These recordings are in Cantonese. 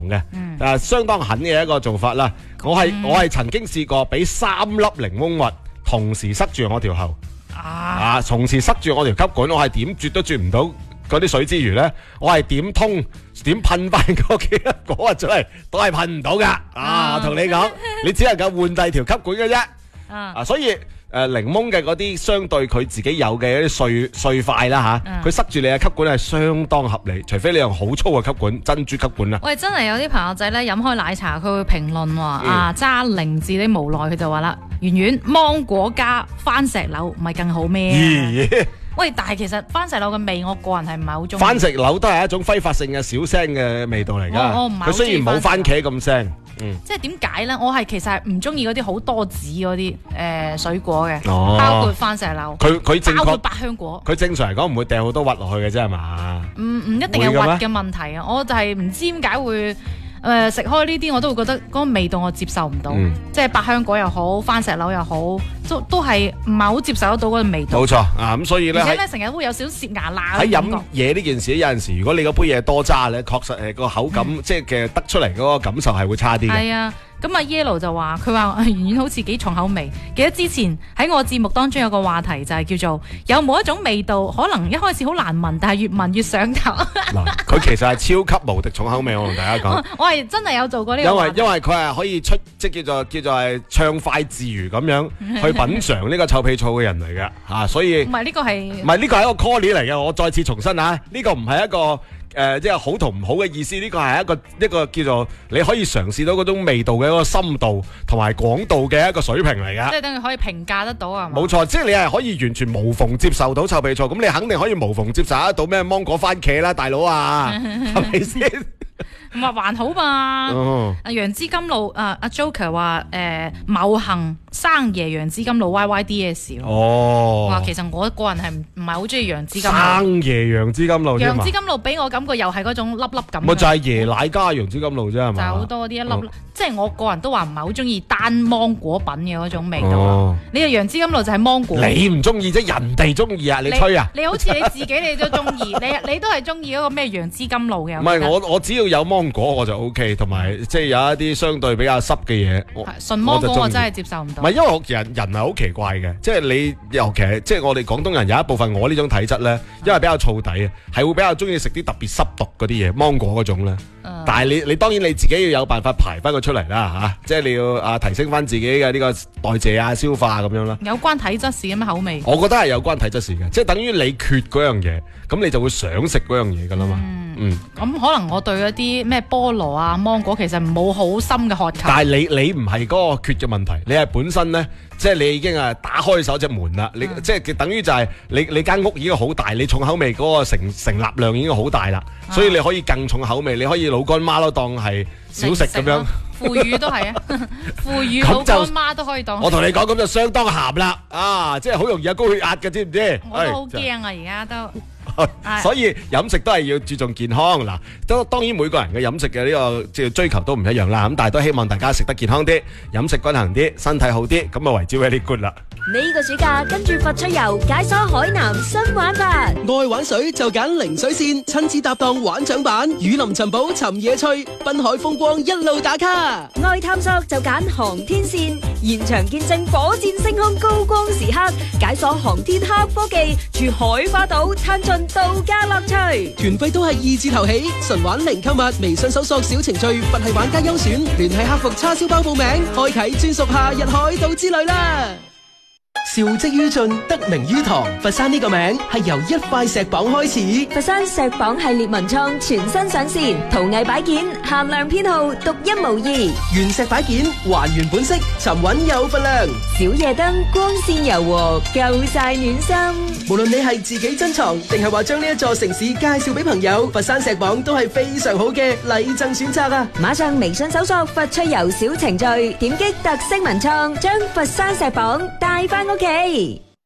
嘅，相當狠嘅一個做法啦。我係曾經試過俾3粒檸檬核同時塞住我條喉，同時塞住我條吸管，我係點啜都啜唔到嗰啲水之餘咧，我係點噴翻嗰幾粒果核出嚟，都係噴唔到噶。我同你講，你只能夠換第二條吸管嘅啫。所以檸檬嘅嗰啲相對佢自己有嘅一啲碎塊啦佢塞住你嘅吸管係相當合理，除非你用好粗嘅吸管，珍珠吸管啦。 喂，真係有啲朋友仔咧飲開奶茶，佢會評論話揸零字啲無奈，佢就話啦，圓圓芒果加番石榴唔係更好咩？喂，但係其實番石榴嘅味，我個人係唔係好中意。番石榴都係一種揮發性嘅小聲嘅味道嚟㗎。佢雖然冇番茄咁聲， 即係點解咧？我係其實係唔中意嗰啲好多籽嗰啲水果嘅，包括番石榴。佢包括百香果。佢正常嚟講唔會掟好多核落去嘅啫，係嘛？唔一定係核嘅問題啊！我就係唔知點解會。食開呢啲我都會覺得嗰個味道我接受唔到，即係百香果又好，番石榴又好，都係唔係好接受得到嗰個味道。 冇錯咁所以咧，而且咧成日會有少少攝牙罅。 喺飲嘢呢件事，有陣時如果你嗰杯嘢多渣咧，確實係個口感，即係嘅得出嚟嗰個感受係會差啲嘅。係啊。咁Yellow 就話佢話圓圓好似幾重口味，記得之前喺我節目當中有個話題就係叫做有冇一種味道可能一開始好難聞，但係越聞越上頭。 佢其實係超級無敵重口味，我同大家講。 我係真係有做過呢個話題。因為佢係可以出即係叫做係暢快自如咁樣去品嚐呢個臭屁醋嘅人嚟嘅所以唔係呢個係一個 call 嚟嘅。我再次重申呢個唔係一個。即係好同唔好嘅意思，呢個係一個叫做你可以嘗試到嗰種味道嘅一個深度同埋廣度嘅一個水平嚟噶。即係等於可以評價得到啊嘛。冇錯，即係你係可以完全無縫接受到臭屁醋，咁你肯定可以無縫接受得到咩芒果番茄啦，大佬啊，係咪先？唔係還好嘛？楊枝甘露阿 Joker 話某行生椰楊枝甘露 YYDS 話其實我個人係唔係好中意楊枝甘露。生椰楊枝甘露，楊枝甘露俾我感覺又係嗰種粒粒感。咪就係椰奶加楊枝甘露啫係嘛？就係好多啲一粒，即係我個人都話唔係好中意單芒果品嘅嗰種味道。你嘅楊枝甘露就係芒果。你唔中意啫，人哋中意啊！你吹啊！你好似你自己你都中意，你都係中意嗰個咩楊枝甘露嘅。唔係我只要有芒果我就 OK， 同埋即係有一啲相對比較濕嘅嘢，純芒果我真係接受唔到。唔係因為人係好奇怪嘅，即係你尤其係即係我哋廣東人有一部分我呢種體質咧，因為比較燥底啊，係會比較中意食啲特別濕毒嗰啲嘢，芒果嗰種咧。但係你當然你自己要有辦法排翻佢出嚟啦即係你要提升翻自己嘅呢個代謝啊、消化咁樣啦。有關體質事咁嘅口味？我覺得係有關體質事嘅，即係等於你缺嗰樣嘢，咁你就會想食嗰樣嘢噶啦嘛。咁可能我對一啲咩菠蘿啊、芒果其實冇好深嘅渴求。但係你唔係嗰個缺嘅問題，你係本身咧，即係你已經打開手隻門啦。你即係等於就係你間屋已經好大，你重口味嗰個成立量已經好大啦，所以你可以更重口味，你可以老乾媽都當係小食咁樣。腐乳都係啊，腐乳老乾媽都可以當。我同你講咁就相當鹹啦，即係好容易有高血壓嘅，知唔知？我都好驚啊，而家都。所以飲食都係要注重健康嗱，當然每個人嘅飲食嘅呢個即係追求都唔一樣啦，咁但係都希望大家食得健康啲，飲食均衡啲，身體好啲，咁啊為之 very good 啦。 呢個暑假跟住佛趣遊解鎖海南新玩法， 愛玩水就揀零水線，親子搭檔玩獎版，雨林尋寶尋野趣，濱海風光一路打卡。 愛探索就揀航天線，現場見證火箭升空高光時刻，解鎖航天黑科技，住海花島探盡度假樂趣。 團費都係2字頭起，純玩零購物，微信搜索小程序佛系玩家優選，聯繫客服叉燒包報名，開啟專屬夏日海島之旅啦。兆績於盡，得名於堂。佛山呢個名係由一塊石榜開始。 佛山石榜系列文創全新上線，陶藝擺件限量編號，獨一無二。 原石擺件還原本色，沉穩有份量。 小夜燈光線柔和，夠晒暖心。 無論你係自己珍藏，定係話將呢一座城市介紹俾朋友，佛山石榜都係非常好嘅禮贈選擇啊！ 馬上微信搜索佛趣遊小程序，點擊特色文創，將佛山石榜帶翻屋企。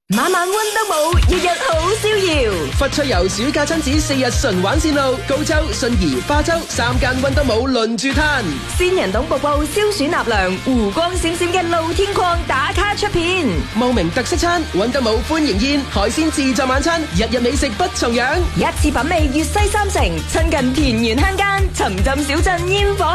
晚晚溫德武，日日好逍遙。 佛趣遊暑假親子4日純玩線路，高州、信宜、花州3間溫德武輪住攤。 仙人洞瀑布消暑納涼，湖光閃閃嘅露天礦打卡出片。 茂名特色餐，溫德武歡迎宴，海鮮自助晚餐，日日美食不重樣。 一次品味粵西3城，親近田園鄉間，沉浸小鎮煙火。